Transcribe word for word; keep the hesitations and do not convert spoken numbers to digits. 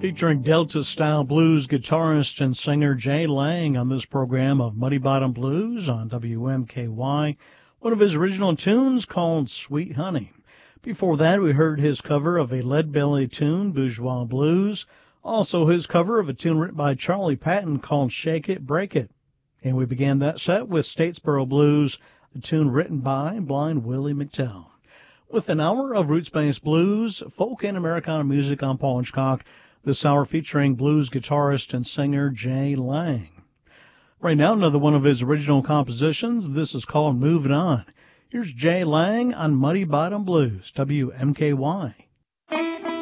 Featuring Delta-style blues guitarist and singer Jay Lang on this program of Muddy Bottom Blues on W M K Y, one of his original tunes called Sweet Honey. Before that, we heard his cover of a Leadbelly tune, Bourgeois Blues, also his cover of a tune written by Charlie Patton called Shake It, Break It. And we began that set with Statesboro Blues, a tune written by Blind Willie McTell. With an hour of roots-based blues, folk, and Americana music, I'm Paul Hitchcock, this hour featuring blues guitarist and singer Jay Lang. Right now, another one of his original compositions. This is called Moving On. Here's Jay Lang on Muddy Bottom Blues, W M K Y.